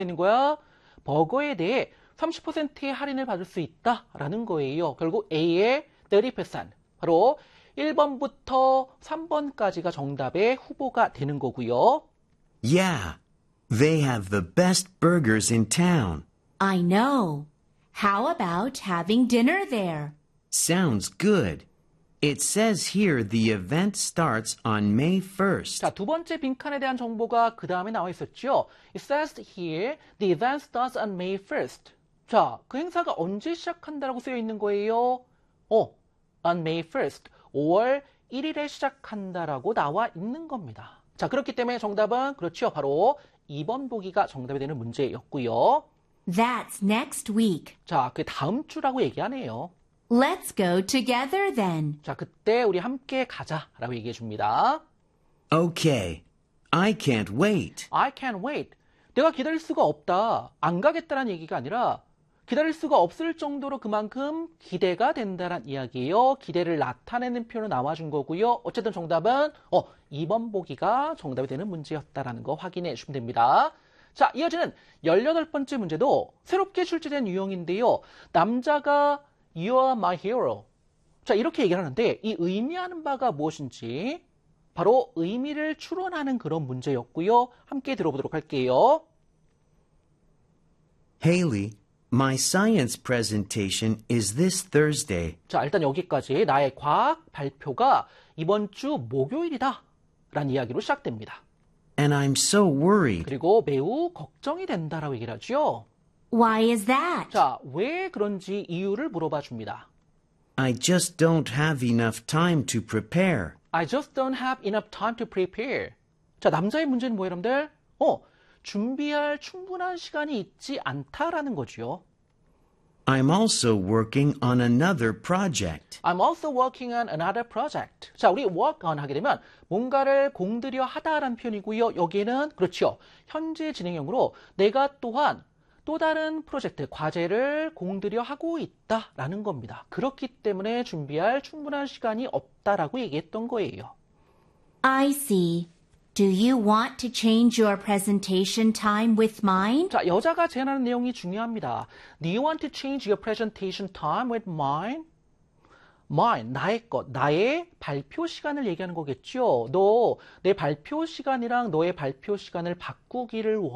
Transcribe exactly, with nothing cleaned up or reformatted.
되는 거야? 버거에 대해 삼십 퍼센트의 할인을 받을 수 있다라는 거예요. 결국 A의 삼십 퍼센트. 바로 일 번부터 삼 번까지가 정답의 후보가 되는 거고요. Yeah, they have the best burgers in town. I know. How about having dinner there? Sounds good. It says here the event starts on May first. 자, 두 번째 빈칸에 대한 정보가 그 다음에 나와 있었죠. It says here the event starts on May first. 자, 그 행사가 언제 시작한다라고 쓰여 있는 거예요? 어, on May first. 오월 일 일에 시작한다라고 나와 있는 겁니다. 자, 그렇기 때문에 정답은 그렇죠. 바로 이 번 보기가 정답이 되는 문제였고요. That's next week. 자, 그 다음 주라고 얘기하네요. Let's go together then. 자, 그때 우리 함께 가자라고 얘기해 줍니다. Okay, I can't wait. I can't wait. 내가 기다릴 수가 없다. 안 가겠다는 얘기가 아니라 기다릴 수가 없을 정도로 그만큼 기대가 된다는 이야기예요. 기대를 나타내는 표현으로 나와준 거고요. 어쨌든 정답은 어, 이 번 보기가 정답이 되는 문제였다라는 거 확인해 주시면 됩니다. 자, 이어지는 열여덟 번째 문제도 새롭게 출제된 유형인데요. 남자가 You are my hero. 자, 이렇게 얘기를 하는데 이 의미하는 바가 무엇인지 바로 의미를 추론하는 그런 문제였고요. 함께 들어보도록 할게요. Haley, my science presentation is this Thursday. 자, 일단 여기까지 나의 과학 발표가 이번 주 목요일이다 라는 이야기로 시작됩니다. And I'm so worried. 그리고 매우 걱정이 된다라고 얘기를 하죠. Why is that? 자, 왜 그런지 이유를 물어봐 줍니다. I just don't have enough time to prepare. I just don't have enough time to prepare. 자, 남자의 문제는 뭐예요, 여러분들? 어, 준비할 충분한 시간이 있지 않다라는 거죠. I'm also working on another project. I'm also working on another project. 자, 우리 work on 하게 되면 뭔가를 공들여 하다라는 표현이고요. 여기에는 그렇죠. 현재 진행형으로 내가 또한 또 다른 프로젝트, 과제를 공들여 하고 있다라는 겁니다. 그렇기 때문에 준비할 충분한 시간이 없다라고 얘기했던 거예요. I see. Do you want to change your presentation time with mine? 자, 여자가 제안하는 내용이 중요합니다. Do you want to change your presentation time with mine? mine, 나의 것, 나의 발표 시간을 얘기하는 거겠죠. 너 내 발표 시간이랑 너의 발표 시간을 바꾸기를